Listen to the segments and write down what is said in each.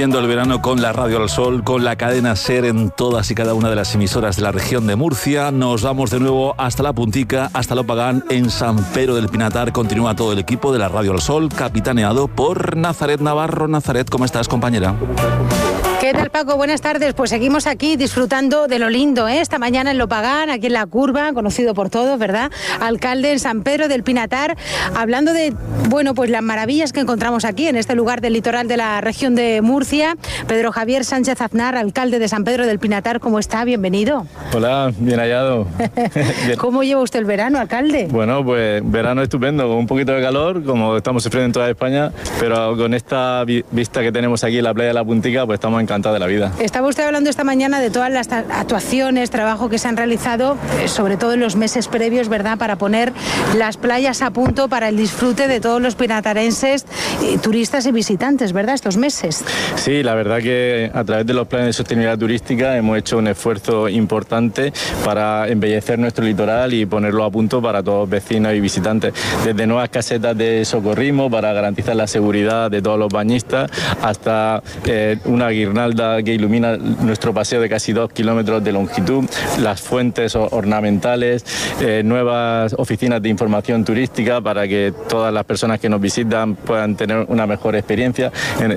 Viviendo el verano con la Radio al Sol, con la cadena SER en todas y cada una de las emisoras de la región de Murcia. Nos vamos de nuevo hasta La Puntica, hasta Lopagán, en San Pedro del Pinatar. Continúa todo el equipo de la Radio al Sol, capitaneado por Nazaret Navarro. Nazaret, ¿cómo estás, compañera? ¿Qué tal, Paco? Buenas tardes. Pues seguimos aquí disfrutando de lo lindo, ¿eh? Esta mañana en Lopagán, aquí en La Curva, conocido por todos, ¿verdad? Alcalde en San Pedro del Pinatar, hablando de, bueno, pues las maravillas que encontramos aquí, en este lugar del litoral de la región de Murcia. Pedro Javier Sánchez Aznar, alcalde de San Pedro del Pinatar, ¿cómo está? Bienvenido. Hola, bien hallado. ¿Cómo lleva usted el verano, alcalde? Bueno, pues verano estupendo, con un poquito de calor, como estamos sufriendo en toda España, pero con esta vista que tenemos aquí en la playa de La Puntica, pues estamos encantados de la vida. Estaba usted hablando esta mañana de todas las actuaciones, trabajo que se han realizado, sobre todo en los meses previos, ¿verdad?, para poner las playas a punto para el disfrute de todos los pinatarenses, turistas y visitantes, ¿verdad?, estos meses. Sí, la verdad que a través de los planes de sostenibilidad turística hemos hecho un esfuerzo importante para embellecer nuestro litoral y ponerlo a punto para todos los vecinos y visitantes, desde nuevas casetas de socorrismo para garantizar la seguridad de todos los bañistas, hasta una guirnalda que ilumina nuestro paseo de casi 2 kilómetros de longitud, las fuentes ornamentales, nuevas oficinas de información turística para que todas las personas que nos visitan puedan tener una mejor experiencia.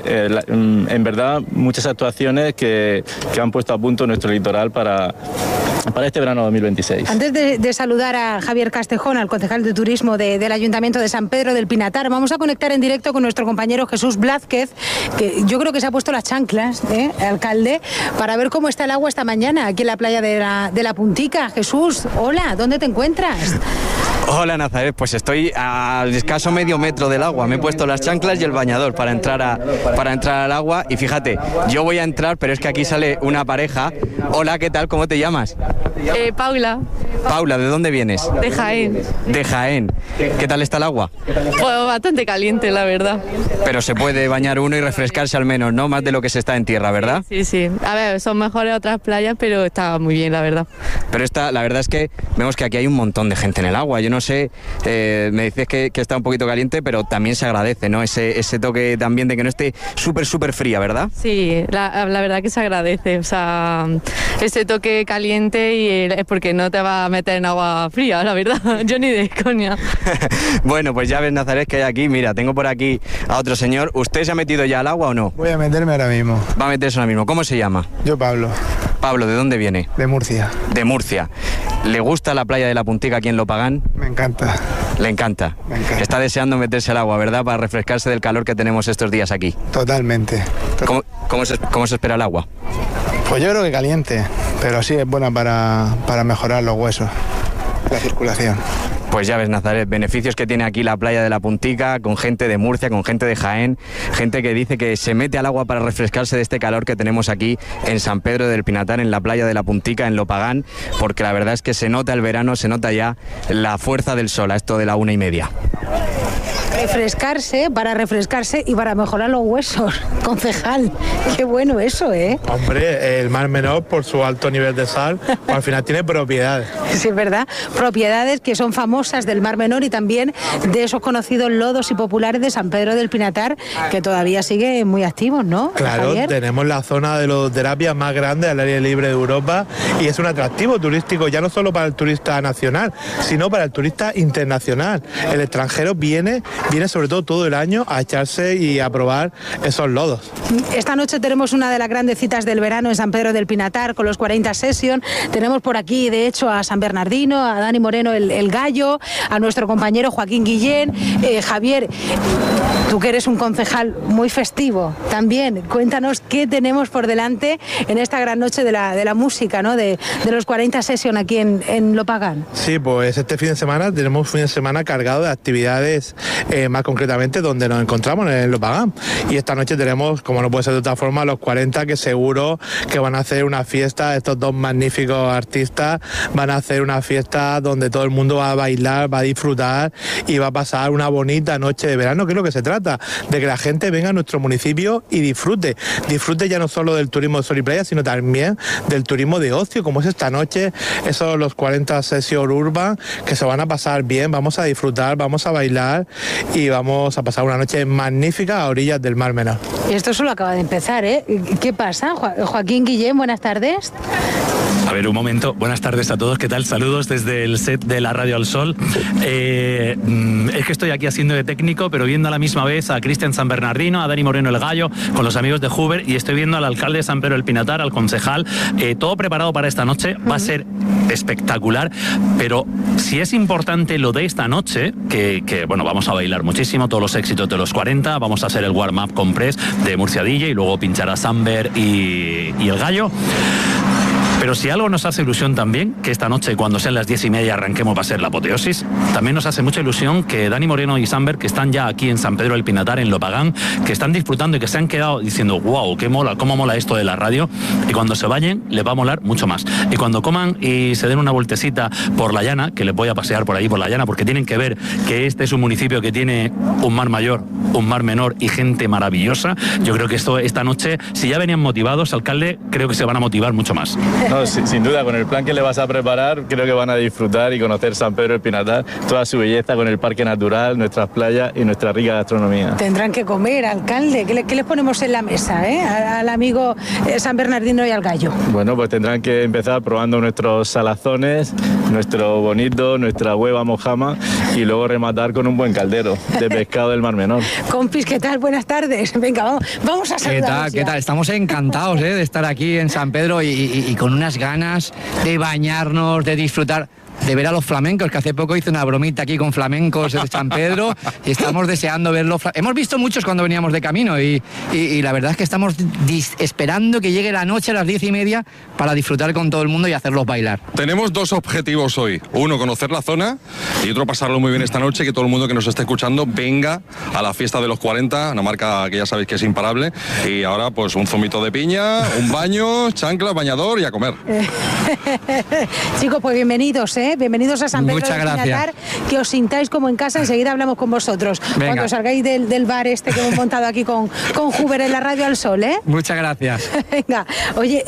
En verdad, muchas actuaciones que han puesto a punto nuestro litoral para este verano 2026. Antes de saludar a Javier Castejón, al concejal de turismo del Ayuntamiento de San Pedro del Pinatar, vamos a conectar en directo con nuestro compañero Jesús Blázquez, que yo creo que se ha puesto las chanclas, alcalde, para ver cómo está el agua esta mañana aquí en la playa de la Puntica. Jesús, hola, ¿dónde te encuentras? Hola, Nazaret, pues estoy a escaso medio metro del agua. Me he puesto las chanclas y el bañador para entrar al agua. Y fíjate, yo voy a entrar, pero es que aquí sale una pareja. Hola, ¿qué tal? ¿Cómo te llamas? Paula. Paula, ¿de dónde vienes? De Jaén. De Jaén. ¿Qué tal está el agua? Pues bastante caliente, la verdad. Pero se puede bañar uno y refrescarse al menos, ¿no? Más de lo que se está en tierra, ¿verdad? Sí, sí. A ver, son mejores otras playas, pero está muy bien, la verdad. Pero la verdad es que vemos que aquí hay un montón de gente en el agua. Yo no sé, me dices que está un poquito caliente, pero también se agradece, ¿no? Ese toque también de que no esté súper fría, ¿verdad? Sí, la verdad que se agradece. O sea, ese toque caliente y es porque no te va a meter en agua fría, la verdad. Yo ni de coña. Bueno, pues ya ves, Nazaret, que hay aquí. Mira, tengo por aquí a otro señor. ¿Usted se ha metido ya al agua o no? Voy a meterme ahora mismo. Va a meterse ahora mismo. ¿Cómo se llama? Yo, Pablo. Pablo, ¿de dónde viene? De Murcia. De Murcia. ¿Le gusta la playa de La Puntica aquí en Lopagán? Me encanta. Le encanta. Me encanta. Está deseando meterse al agua, ¿verdad? Para refrescarse del calor que tenemos estos días aquí. Totalmente. ¿Cómo se espera el agua? Pues yo creo que caliente, pero sí es buena para mejorar los huesos, la circulación. Pues ya ves, Nazaret, beneficios que tiene aquí la playa de La Puntica, con gente de Murcia, con gente de Jaén, gente que dice que se mete al agua para refrescarse de este calor que tenemos aquí en San Pedro del Pinatar, en la playa de La Puntica, en Lopagán, porque la verdad es que se nota el verano, se nota ya la fuerza del sol a esto de la 1:30. Para refrescarse y para mejorar los huesos, concejal. Qué bueno eso, ¿eh? Hombre, el Mar Menor, por su alto nivel de sal, al final tiene propiedades. Sí, es verdad. Propiedades que son famosas del Mar Menor y también de esos conocidos lodos y populares de San Pedro del Pinatar, que todavía siguen muy activos, ¿no? Claro, Javier. Tenemos la zona de lodoterapias más grande al aire libre de Europa y es un atractivo turístico ya no solo para el turista nacional, sino para el turista internacional. El extranjero viene sobre todo el año a echarse y a probar esos lodos. Esta noche tenemos una de las grandes citas del verano en San Pedro del Pinatar con los 40 Session. Tenemos por aquí, de hecho, a San Bernardino, a Dani Moreno el Gallo, a nuestro compañero Joaquín Guillén. Javier, tú que eres un concejal muy festivo también, cuéntanos qué tenemos por delante en esta gran noche de la música, ¿no? de los 40 Session aquí en Lopagán. Sí, pues este fin de semana tenemos un fin de semana cargado de actividades, más concretamente donde nos encontramos en Lopagán. Y esta noche tenemos, como no puede ser de otra forma, los 40, que seguro que van a hacer una fiesta. Estos dos magníficos artistas van a hacer una fiesta donde todo el mundo va a bailar, va a disfrutar y va a pasar una bonita noche de verano, que es lo que se trata, de que la gente venga a nuestro municipio y disfrute ya no solo del turismo de sol y playa, sino también del turismo de ocio, como es esta noche, esos los 40 Session Urban, que se van a pasar bien, vamos a disfrutar, vamos a bailar y vamos a pasar una noche magnífica a orillas del Mar Menor. Y esto solo acaba de empezar, ¿eh? ¿Qué pasa? Joaquín Guillén, buenas tardes. A ver, un momento. Buenas tardes a todos. ¿Qué tal? Saludos desde el set de la Radio al Sol. Es que estoy aquí haciendo de técnico, pero viendo a la misma vez a Cristian San Bernardino, a Dani Moreno el Gallo, con los amigos de Hoover, y estoy viendo al alcalde de San Pedro del Pinatar, al concejal. Todo preparado para esta noche. Va a ser espectacular, pero si es importante lo de esta noche, que bueno, vamos a bailar muchísimo, todos los éxitos de los 40, vamos a hacer el warm-up con Press de Murcia DJ y luego pinchar a Samber y el Gallo. Pero si algo nos hace ilusión también, que esta noche cuando sean las 10:30 arranquemos va a ser la apoteosis, también nos hace mucha ilusión que Dani Moreno y Samber, que están ya aquí en San Pedro del Pinatar, en Lopagán, que están disfrutando y que se han quedado diciendo, wow, qué mola, cómo mola esto de la radio, y cuando se vayan les va a molar mucho más. Y cuando coman y se den una vueltecita por La Llana, que les voy a pasear por ahí por La Llana, porque tienen que ver que este es un municipio que tiene un mar mayor, un mar menor y gente maravillosa. Yo creo que esta noche, si ya venían motivados, alcalde, creo que se van a motivar mucho más. No, sin duda, con el plan que le vas a preparar, creo que van a disfrutar y conocer San Pedro del Pinatar, toda su belleza con el parque natural, nuestras playas y nuestra rica gastronomía. Tendrán que comer, alcalde. ¿Qué les ponemos en la mesa, al amigo San Bernardino y al Gallo? Bueno, pues tendrán que empezar probando nuestros salazones, nuestro bonito, nuestra hueva mojama, y luego rematar con un buen caldero de pescado del Mar Menor. Compis, ¿qué tal? Buenas tardes. Venga, vamos a saludar. ¿Qué tal? Estamos encantados de estar aquí en San Pedro y con unas ganas de bañarnos, de disfrutar, de ver a los flamencos, que hace poco hice una bromita aquí con flamencos de San Pedro y estamos deseando verlos. Hemos visto muchos cuando veníamos de camino y la verdad es que estamos esperando que llegue la noche a las 10:30 para disfrutar con todo el mundo y hacerlos bailar. Tenemos dos objetivos hoy. Uno, conocer la zona, y otro, pasarlo muy bien esta noche, que todo el mundo que nos esté escuchando venga a la fiesta de los 40, una marca que ya sabéis que es imparable, y ahora pues un zumito de piña, un baño, chanclas, bañador y a comer. Chicos, pues bienvenidos, bienvenidos a San Pedro del Pinatar, que os sintáis como en casa. Enseguida hablamos con vosotros. Venga. Cuando salgáis del bar que hemos montado aquí con Hoover en la Radio al Sol, Muchas gracias. Venga, oye,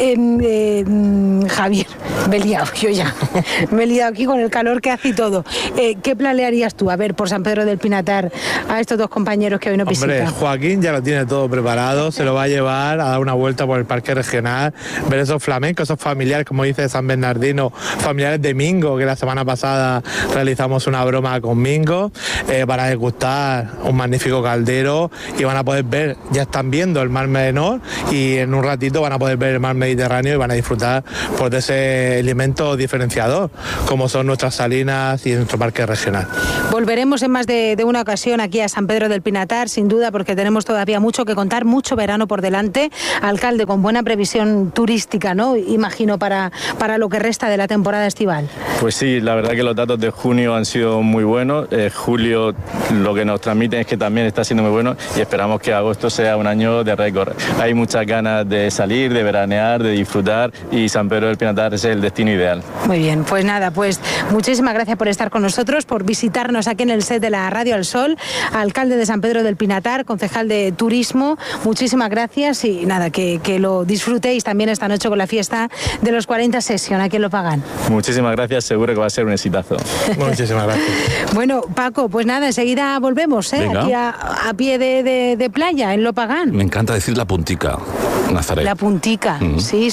Javier, me he liado, yo ya me he liado aquí con el calor que hace y todo. ¿Qué plan le harías tú, a ver, por San Pedro del Pinatar a estos dos compañeros que hoy nos visitan? Hombre, Joaquín ya lo tiene todo preparado, se lo va a llevar a dar una vuelta por el parque regional, ver esos flamencos, esos familiares, como dice San Bernardino, familiares de Mingo, que la semana pasada realizamos una broma con Mingo, van a degustar un magnífico caldero y van a poder ver, ya están viendo el Mar Menor, y en un ratito van a poder ver el Mar Mediterráneo y van a disfrutar pues, de ese alimento diferenciador, como son nuestras salinas y nuestro parque regional. Volveremos en más de una ocasión aquí a San Pedro del Pinatar, sin duda, porque tenemos todavía mucho que contar, mucho verano por delante. Alcalde, con buena previsión turística, ¿no? Imagino, para lo que resta de la temporada estival. Pues sí, la verdad que los datos de junio han sido muy buenos. Julio lo que nos transmiten es que también está siendo muy bueno, y esperamos que agosto sea un año de récord. Hay muchas ganas de salir, de veranear, de disfrutar, y San Pedro del Pinatar es el destino ideal. Muy bien, pues nada, pues muchísimas gracias por estar con nosotros, por visitarnos aquí en el set de la Radio al Sol. Alcalde de San Pedro del Pinatar, concejal de Turismo, muchísimas gracias, y nada, que lo disfrutéis también esta noche con la fiesta de los 40 Session aquí en Lopagán. Muchísimas gracias, seguro que va a ser un exitazo. Muchísimas gracias. Bueno, Paco, pues nada, enseguida volvemos, aquí a pie de playa, en Lopagán. Me encanta decir la puntica, Nazaret. La puntica, sí.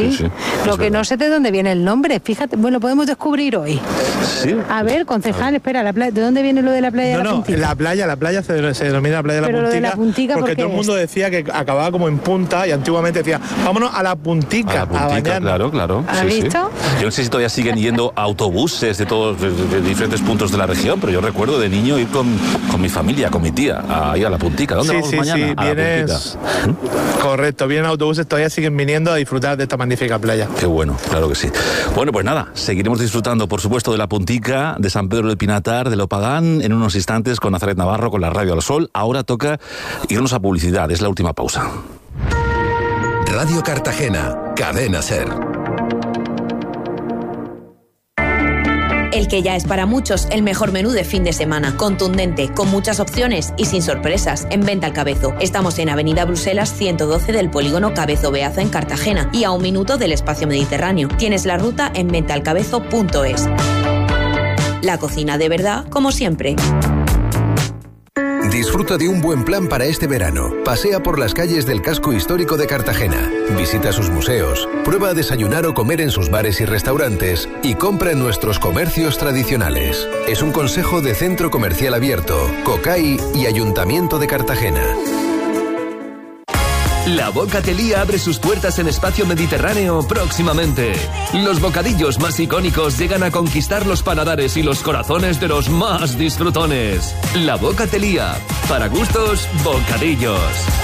Lo que no sé de dónde viene el nombre, fíjate, bueno, podemos descubrir hoy. Sí. A ver, concejal, espera, ¿de dónde viene lo de la playa de la puntica? La playa se denomina la playa de la puntica. Pero lo de la puntica, porque todo el mundo decía que acababa como en punta, y antiguamente decía, vámonos a la puntica, a bañarnos. Claro. ¿Has visto? Yo no sé si todavía siguen yendo autobuses de todos de diferentes puntos de la región, pero yo recuerdo de niño ir con mi familia, con mi tía, a ir a la puntica. ¿Dónde vamos mañana? A vienes, la puntica. Correcto, vienen autobuses, todavía siguen viniendo a disfrutar de esta magnífica playa. Qué bueno, claro que sí. Bueno, pues nada, seguiremos disfrutando, por supuesto, de la puntica, de San Pedro del Pinatar, de Lopagán, en unos instantes con Nazaret Navarro, con la Radio al Sol. Ahora toca irnos a publicidad, es la última pausa. Radio Cartagena, Cadena SER. El que ya es para muchos el mejor menú de fin de semana, contundente, con muchas opciones y sin sorpresas, en Venta al Cabezo. Estamos en Avenida Bruselas 112 del polígono Cabezo Beaza en Cartagena, y a 1 minuto del espacio mediterráneo. Tienes la ruta en ventaalcabezo.es. La cocina de verdad, como siempre. Disfruta de un buen plan para este verano. Pasea por las calles del casco histórico de Cartagena. Visita sus museos. Prueba a desayunar o comer en sus bares y restaurantes. Y compra en nuestros comercios tradicionales. Es un consejo de Centro Comercial Abierto, COCAI y Ayuntamiento de Cartagena. La Bocatelía abre sus puertas en Espacio Mediterráneo próximamente. Los bocadillos más icónicos llegan a conquistar los paladares y los corazones de los más disfrutones. La Bocatelía, para gustos, bocadillos.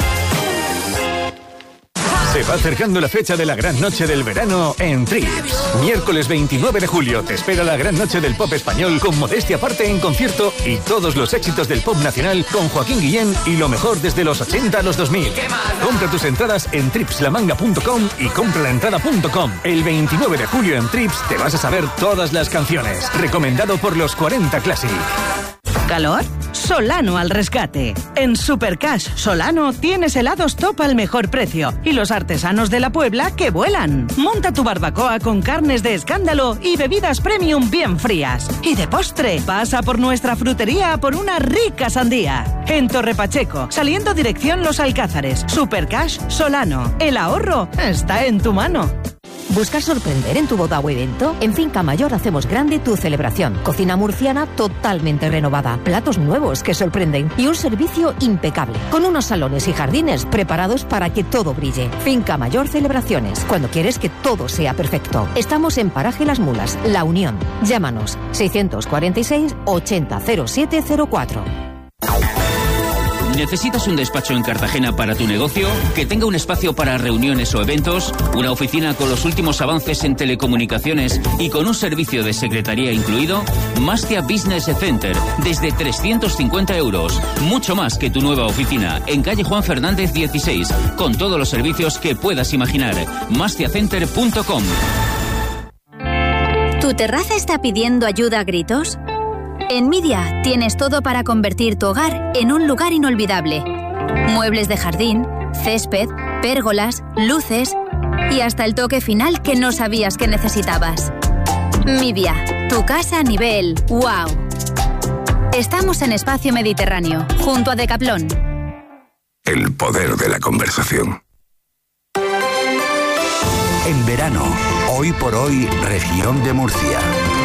Se va acercando la fecha de la gran noche del verano en Trips. Miércoles 29 de julio te espera la gran noche del pop español con Modestia Aparte en concierto y todos los éxitos del pop nacional con Joaquín Guillén y lo mejor desde los 80 a los 2000. Compra tus entradas en tripslamanga.com y compralaentrada.com. El 29 de julio en Trips te vas a saber todas las canciones. Recomendado por los 40 Classic. ¿Calor? Solano al rescate. En Supercash Solano tienes helados top al mejor precio y los artesanos de la Puebla que vuelan. Monta tu barbacoa con carnes de escándalo y bebidas premium bien frías. Y de postre, pasa por nuestra frutería por una rica sandía. En Torre Pacheco, saliendo dirección Los Alcázares. Supercash Solano. El ahorro está en tu mano. ¿Buscas sorprender en tu boda o evento? En Finca Mayor hacemos grande tu celebración. Cocina murciana totalmente renovada, platos nuevos que sorprenden y un servicio impecable, con unos salones y jardines preparados para que todo brille. Finca Mayor Celebraciones, cuando quieres que todo sea perfecto. Estamos en Paraje Las Mulas, La Unión. Llámanos 646 80 0704. ¿Necesitas un despacho en Cartagena para tu negocio? ¿Que tenga un espacio para reuniones o eventos? ¿Una oficina con los últimos avances en telecomunicaciones y con un servicio de secretaría incluido? Mastia Business Center, desde 350 euros. Mucho más que tu nueva oficina, en calle Juan Fernández 16, con todos los servicios que puedas imaginar. mastiacenter.com. ¿Tu terraza está pidiendo ayuda a gritos? En Midia tienes todo para convertir tu hogar en un lugar inolvidable. Muebles de jardín, césped, pérgolas, luces y hasta el toque final que no sabías que necesitabas. Midia, tu casa a nivel ¡wow! Estamos en Espacio Mediterráneo, junto a Decathlon. El poder de la conversación. En verano, hoy por hoy, región de Murcia.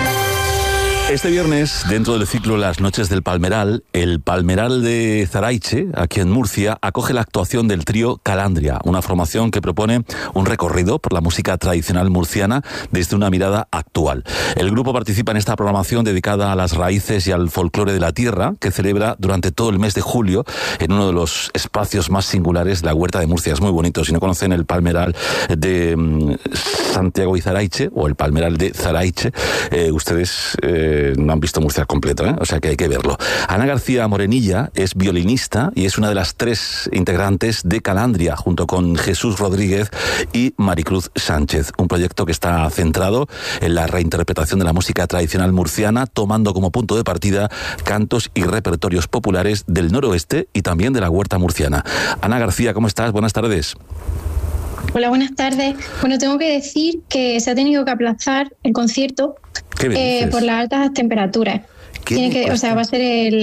Este viernes, dentro del ciclo Las Noches del Palmeral, el Palmeral de Zaraiche, aquí en Murcia, acoge la actuación del trío Calandria, una formación que propone un recorrido por la música tradicional murciana desde una mirada actual. El grupo participa en esta programación dedicada a las raíces y al folclore de la tierra, que celebra durante todo el mes de julio en uno de los espacios más singulares de la Huerta de Murcia. Es muy bonito. Si no conocen el Palmeral de Santiago y Zaraiche, o el Palmeral de Zaraiche, ustedes no han visto Murcia completo, o sea que hay que verlo. Ana García Morenilla es violinista y es una de las 3 integrantes de Calandria, junto con Jesús Rodríguez y Maricruz Sánchez, un proyecto que está centrado en la reinterpretación de la música tradicional murciana, tomando como punto de partida cantos y repertorios populares del noroeste y también de la huerta murciana. Ana García, ¿cómo estás? Buenas tardes. Hola, buenas tardes. Bueno, tengo que decir que se ha tenido que aplazar el concierto por las altas temperaturas. Va a ser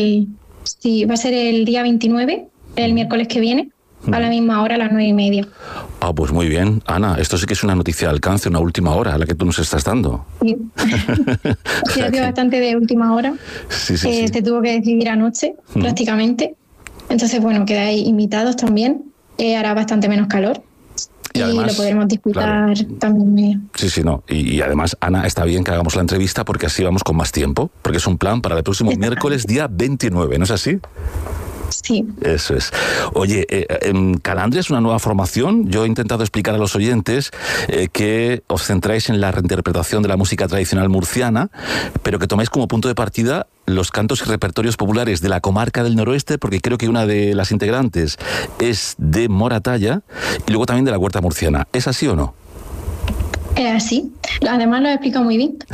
el día 29, el miércoles que viene, a la misma hora, a las 9:30. Ah, pues muy bien. Ana, esto sí que es una noticia de alcance, una última hora, la que tú nos estás dando. Sí, sí, ha sido bastante de última hora. Sí. Se tuvo que decidir anoche, prácticamente. Entonces, bueno, quedáis invitados también. Hará bastante menos calor. Y además, lo podremos disfrutar también. Sí, no. Y además, Ana, está bien que hagamos la entrevista porque así vamos con más tiempo, porque es un plan para el próximo miércoles, día 29, ¿no es así? Sí. Eso es. Oye, Calandria es una nueva formación. Yo he intentado explicar a los oyentes que os centráis en la reinterpretación de la música tradicional murciana, pero que tomáis como punto de partida los cantos y repertorios populares de la comarca del noroeste, porque creo que una de las integrantes es de Moratalla y luego también de la huerta murciana. ¿Es así o no? Es así. Además lo he explicado muy bien.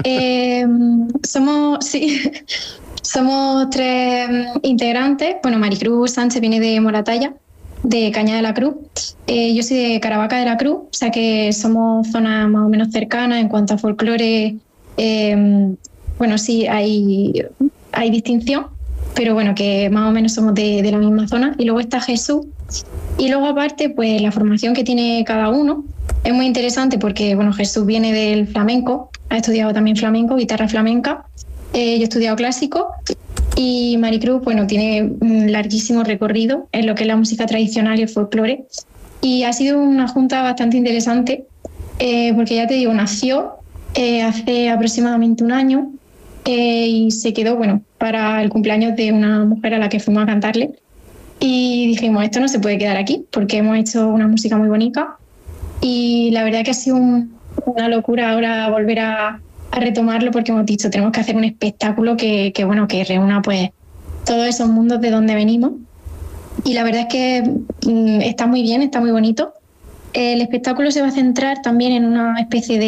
Somos 3 integrantes. Bueno, Maricruz Sánchez viene de Moratalla, de Cañada de la Cruz. Yo soy de Caravaca de la Cruz, o sea que somos zonas más o menos cercanas en cuanto a folclore. Bueno, sí, hay distinción. pero bueno, que más o menos somos de la misma zona. Y luego está Jesús. Y luego aparte, pues la formación que tiene cada uno es muy interesante porque, bueno, Jesús viene del flamenco, ha estudiado también flamenco, guitarra flamenca. Yo he estudiado clásico. Y Maricruz, bueno, tiene un larguísimo recorrido en lo que es la música tradicional y el folclore. Y ha sido una junta bastante interesante porque ya te digo, nació hace aproximadamente un año y se quedó, bueno, para el cumpleaños de una mujer a la que fuimos a cantarle. Y dijimos, esto no se puede quedar aquí porque hemos hecho una música muy bonita. Y la verdad que ha sido una locura ahora volver a retomarlo porque hemos dicho, tenemos que hacer un espectáculo que reúna pues todos esos mundos de donde venimos. Y la verdad es que está muy bien, está muy bonito. El espectáculo se va a centrar también en una especie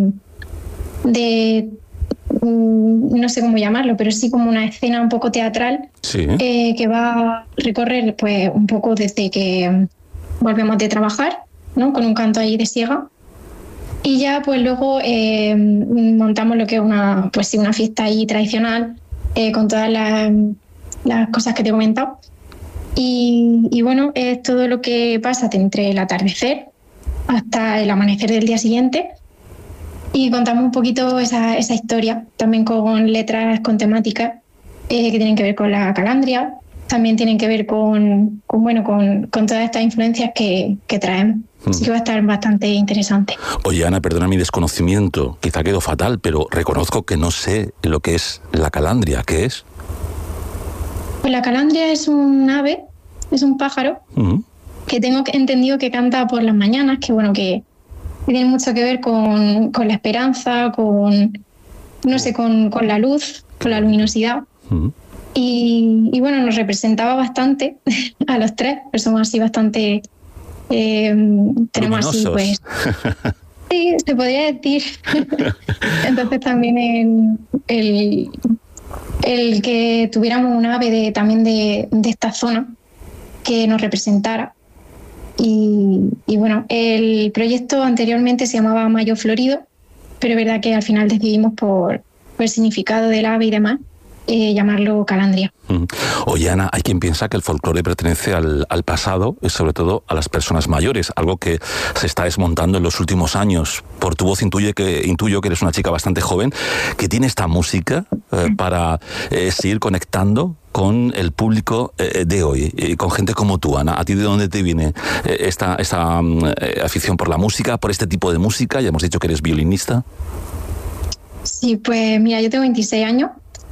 de no sé cómo llamarlo, pero sí como una escena un poco teatral, sí, que va a recorrer pues un poco desde que volvemos de trabajar, ¿no? Con un canto ahí de siega. Y ya pues luego montamos lo que es una fiesta ahí tradicional con todas las cosas que te he comentado. Y bueno, es todo lo que pasa entre el atardecer hasta el amanecer del día siguiente. Y contamos un poquito esa historia, también con letras, con temáticas que tienen que ver con la calandria, también tienen que ver con todas estas influencias que traemos. Así que va a estar bastante interesante. Oye, Ana, perdona mi desconocimiento, quizá quedó fatal, pero reconozco que no sé lo que es la calandria. ¿Qué es? Pues la calandria es un ave, es un pájaro, que tengo entendido que canta por las mañanas, que tiene mucho que ver con la esperanza, con la luz, con la luminosidad. Y bueno, nos representaba bastante a los tres, pero somos así bastante... tenemos así, pues... Sí, se podría decir. Entonces también el que tuviéramos un ave también de esta zona que nos representara. Y bueno, el proyecto anteriormente se llamaba Mayo Florido, pero es verdad que al final decidimos por el significado del ave y demás, llamarlo calandria. Oye, Ana, hay quien piensa que el folclore pertenece al pasado y sobre todo a las personas mayores, algo que se está desmontando en los últimos años. Por tu voz intuyo que eres una chica bastante joven, que tiene esta música para seguir conectando con el público de hoy, y con gente como tú, Ana. ¿A ti de dónde te viene esta afición por la música, por este tipo de música? Ya hemos dicho que eres violinista. Sí, pues mira, yo tengo 26 años.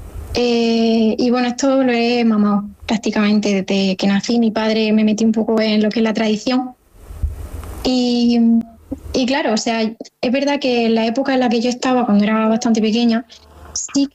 Y bueno, esto lo he mamado prácticamente desde que nací. Mi padre me metió un poco en lo que es la tradición. Y claro, o sea, es verdad que en la época en la que yo estaba, cuando era bastante pequeña, sí.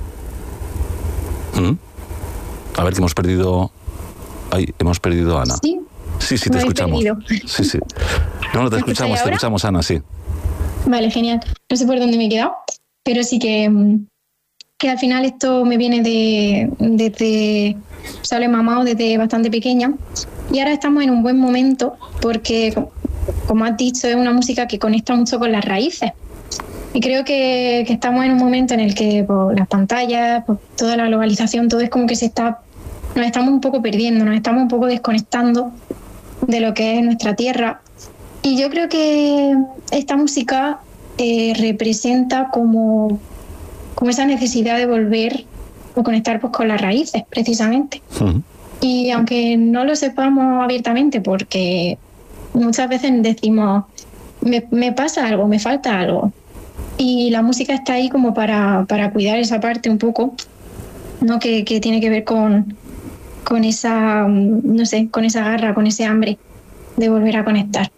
A ver, que hemos perdido a Ana. Sí. Sí, te escuchamos. Sí. No, te escuchamos, Ana, sí. Vale, genial. No sé por dónde me he quedado, pero sí que al final esto me viene desde, o sea, lo he mamado desde bastante pequeña, y ahora estamos en un buen momento porque, como has dicho, es una música que conecta mucho con las raíces, y creo que estamos en un momento en el que por las pantallas, por toda la globalización, todo es como que nos estamos un poco perdiendo, nos estamos un poco desconectando de lo que es nuestra tierra, y yo creo que esta música representa como esa necesidad de volver o conectar pues con las raíces, precisamente. Y aunque no lo sepamos abiertamente, porque muchas veces decimos, me pasa algo, me falta algo, y la música está ahí como para cuidar esa parte un poco, ¿no? Que tiene que ver con esa, no sé, con esa garra, con ese hambre de volver a conectar.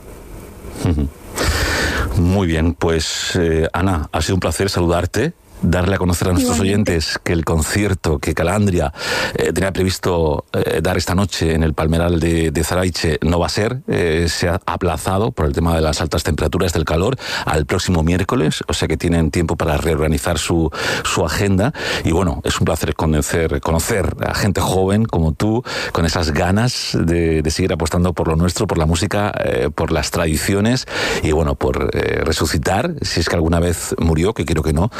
Muy bien, pues Ana, ha sido un placer saludarte. Darle a conocer a nuestros oyentes que el concierto que Calandria tenía previsto dar esta noche en el Palmeral de Zaraiche no va a ser, se ha aplazado por el tema de las altas temperaturas, del calor, al próximo miércoles, o sea que tienen tiempo para reorganizar su agenda. Y bueno, es un placer conocer a gente joven como tú, con esas ganas de seguir apostando por lo nuestro, por la música, por las tradiciones, y bueno, por resucitar, si es que alguna vez murió, que creo que no, nuestra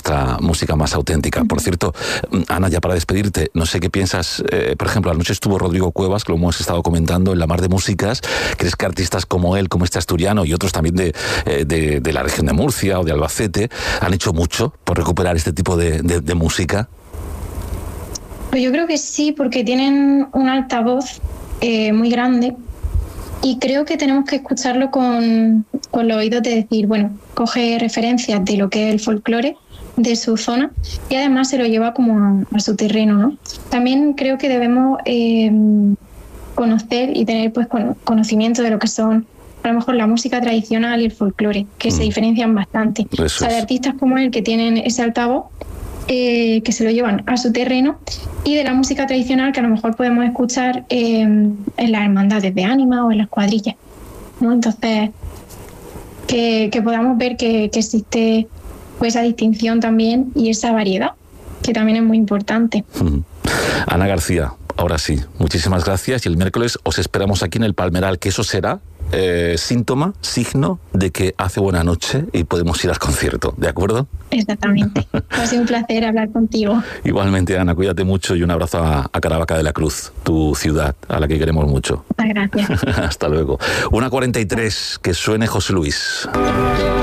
nuestra música más auténtica. Por cierto, Ana, ya para despedirte, no sé qué piensas, por ejemplo, anoche estuvo Rodrigo Cuevas, que lo hemos estado comentando en La Mar de Músicas. ¿Crees que artistas como él, como este asturiano y otros también de la región de Murcia o de Albacete han hecho mucho por recuperar este tipo de música? Pues yo creo que sí, porque tienen un altavoz muy grande y creo que tenemos que escucharlo con los oídos de decir, bueno, coge referencias de lo que es el folclore de su zona y además se lo lleva como a su terreno, ¿no? También creo que debemos conocer y tener pues conocimiento de lo que son a lo mejor la música tradicional y el folclore, que se diferencian bastante. O sea, de artistas como él que tienen ese altavoz, que se lo llevan a su terreno, y de la música tradicional que a lo mejor podemos escuchar en las hermandades de ánima o en las cuadrillas, ¿no? Entonces, que podamos ver que existe pues esa distinción también y esa variedad, que también es muy importante. Ana García, ahora sí, muchísimas gracias, y el miércoles os esperamos aquí en el Palmeral, que eso será signo de que hace buena noche y podemos ir al concierto, ¿de acuerdo? Exactamente. Ha sido un placer hablar contigo. Igualmente, Ana, cuídate mucho y un abrazo a Caravaca de la Cruz, tu ciudad, a la que queremos mucho. Muchas gracias. Hasta luego. 1:43, que suene José Luis.